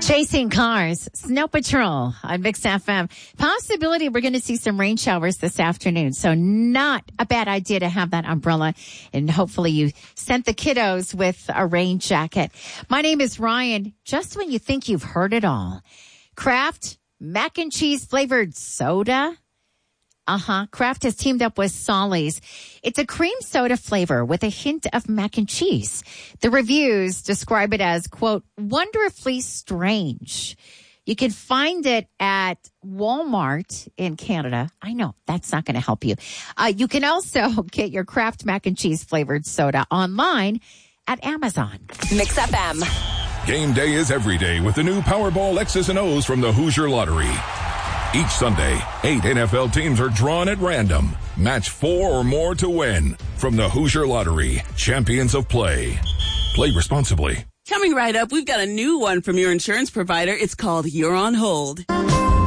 Chasing cars, Snow Patrol on Mix FM. Possibility we're going to see some rain showers this afternoon. So not a bad idea to have that umbrella. And hopefully you sent the kiddos with a rain jacket. My name is Ryan. Just when you think you've heard it all. Kraft mac and cheese flavored soda. Kraft has teamed up with Solly's. It's a cream soda flavor with a hint of mac and cheese. The reviews describe it as, quote, wonderfully strange. You can find it at Walmart in Canada. I know that's not going to help you. You can also get your Kraft mac and cheese flavored soda online at Amazon. Mix FM. Game day is every day with the new Powerball X's and O's from the Hoosier Lottery. Each Sunday, 8 NFL teams are drawn at random. Match 4 or more to win. From the Hoosier Lottery, champions of play. Play responsibly. Coming right up, we've got a new one from your insurance provider. It's called You're on Hold.